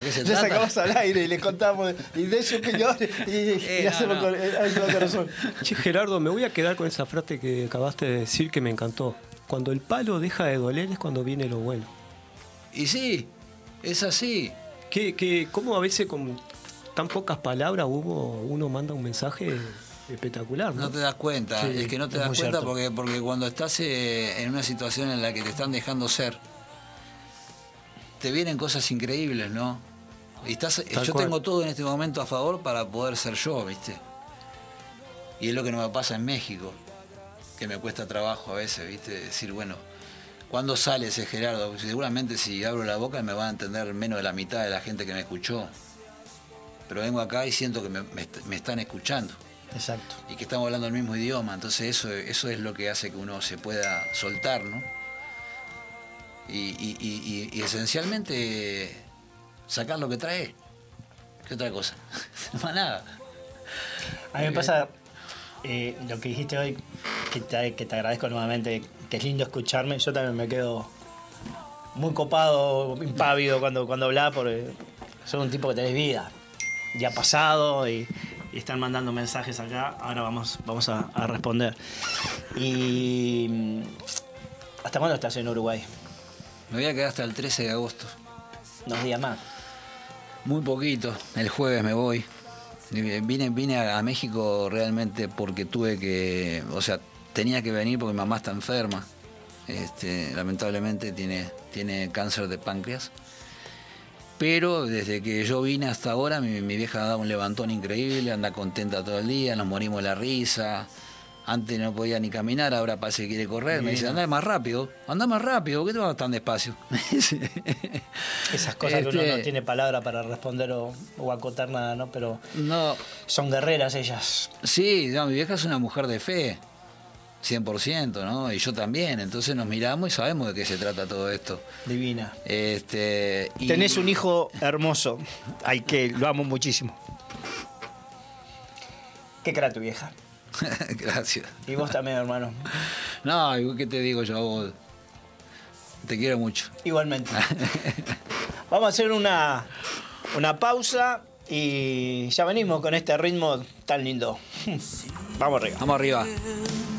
qué se Le trata. sacamos al aire y le contamos y de su opinión y hacemos no. con el corazón. Che, Gerardo, me voy a quedar con esa frase que acabaste de decir que me encantó. Cuando el palo deja de doler es cuando viene lo bueno. Y sí, es así. ¿Cómo a veces con tan pocas palabras uno manda un mensaje espectacular, ¿no? No te das cuenta, Sí, es que no te es das muy cuenta cierto. porque cuando estás en una situación en la que te están dejando ser, te vienen cosas increíbles, ¿no? Y yo cual. tengo todo en este momento a favor para poder ser yo, ¿viste? Y es lo que no me pasa en México, que me cuesta trabajo a veces, ¿viste? Decir, bueno, ¿cuándo sale ese Gerardo? Porque seguramente si abro la boca me va a entender menos de la mitad de la gente que me escuchó. Pero vengo acá y siento que me están escuchando. Exacto. Y que estamos hablando el mismo idioma, entonces eso es lo que hace que uno se pueda soltar, ¿no? Y esencialmente sacar lo que trae. ¿Qué otra cosa? Más nada. A mí me pasa lo que dijiste hoy, que te agradezco nuevamente, que es lindo escucharme. Yo también me quedo muy copado, impávido cuando hablas, porque soy un tipo que tenés vida. Ya ha pasado y están mandando mensajes acá. Ahora vamos a responder. Y ¿hasta cuándo estás en Uruguay? Me voy a quedar hasta el 13 de agosto. Unos días más. Muy poquito. El jueves me voy. Vine a México realmente porque tenía que venir porque mi mamá está enferma. Lamentablemente tiene cáncer de páncreas. Pero desde que yo vine hasta ahora, mi vieja ha dado un levantón increíble, anda contenta todo el día, nos morimos de la risa. Antes no podía ni caminar, ahora parece que quiere correr. Me dice, anda más rápido, ¿por qué te vas tan despacio? Esas cosas que uno no tiene palabra para responder o acotar nada, ¿no? Pero No, son guerreras ellas. sí, no, mi vieja es una mujer de fe, 100%, ¿no? Y yo también, entonces nos miramos y sabemos de qué se trata todo esto. Divina. Y Tenés un hijo hermoso, al que lo amo muchísimo. ¿Qué cara tu vieja? Gracias. Y vos también, hermano. No, ¿qué te digo yo a vos? Te quiero mucho. Igualmente. Vamos a hacer una pausa y ya venimos con este ritmo tan lindo. Vamos arriba. Vamos arriba.